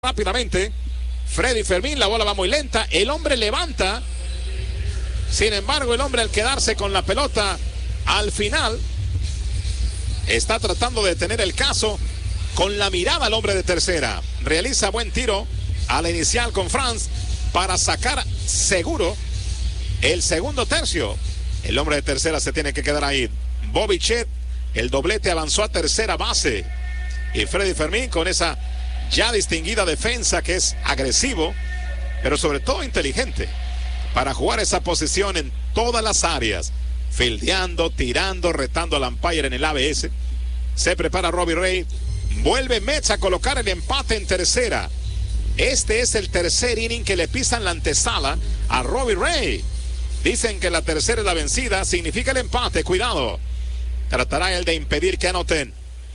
Rápidamente, Freddy Fermín, la bola va muy lenta, el hombre levanta, sin embargo el hombre al quedarse con la pelota al final está tratando de detener el caso con la mirada al hombre de tercera, realiza buen tiro a la inicial con Franz para sacar seguro el segundo tercio. El hombre de tercera se tiene que quedar ahí. Bobby Chet, el doblete, avanzó a tercera base y Freddy Fermín con esa ya distinguida defensa que es agresivo, pero sobre todo inteligente para jugar esa posición en todas las áreas, fildeando, tirando, retando al umpire en el ABS. Se prepara Robbie Ray, vuelve Mets a colocar el empate en tercera. Este es el tercer inning que le pisan la antesala a Robbie Ray. Dicen que la tercera es la vencida, significa el empate, cuidado. Tratará él de impedir que anoten.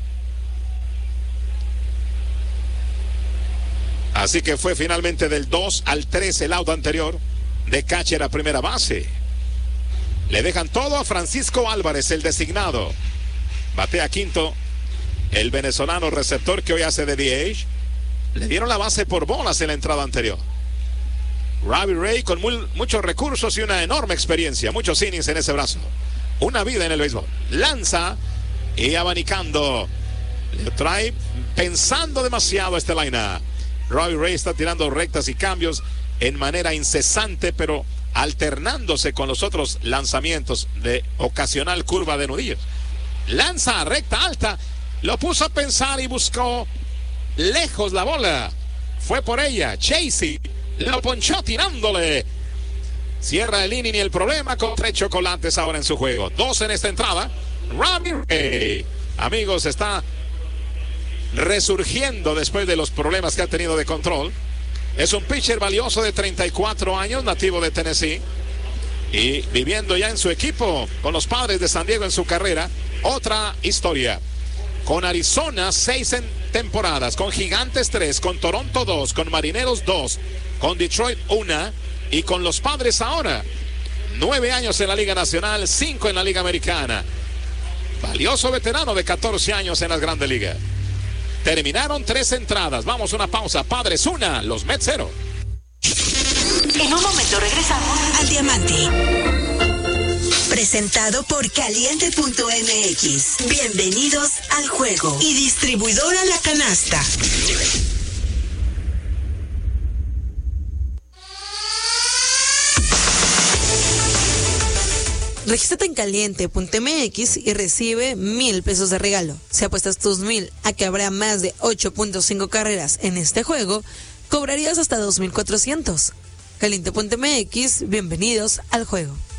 Así que fue finalmente del 2 al 3 el out anterior de catcher a primera base. Le dejan todo a Francisco Álvarez, el designado. Batea quinto el venezolano receptor que hoy hace de DH. Le dieron la base por bolas en la entrada anterior. Robbie Ray con muchos recursos y una enorme experiencia. Muchos innings en ese brazo. Una vida en el béisbol. Lanza y abanicando. Le trae pensando demasiado este line-up. Robbie Ray está tirando rectas y cambios en manera incesante, pero alternándose con los otros lanzamientos de ocasional curva de nudillos. Lanza recta alta, lo puso a pensar y buscó lejos la bola. Fue por ella, Chasey lo ponchó tirándole. Cierra el inning y el problema con 3 chocolates ahora en su juego. 2 en esta entrada. Robbie Ray, amigos, está resurgiendo después de los problemas que ha tenido de control. Es un pitcher valioso de 34 años, nativo de Tennessee y viviendo ya en su equipo con los Padres de San Diego en su carrera. Otra historia con Arizona, 6 en temporadas, con Gigantes 3, con Toronto 2, con Marineros 2, con Detroit 1 y con los Padres ahora 9 años en la Liga Nacional, 5 en la Liga Americana. Valioso veterano de 14 años en las Grandes Ligas. Terminaron 3 entradas. Vamos a una pausa. Padres 1, los Mets 0. En un momento regresamos al Diamante. Presentado por Caliente.mx. Bienvenidos al juego. Y distribuidora La Canasta. Regístrate en Caliente.mx y recibe 1,000 pesos de regalo. Si apuestas tus 1,000 a que habrá más de 8.5 carreras en este juego, cobrarías hasta 2,400. Caliente.mx, bienvenidos al juego.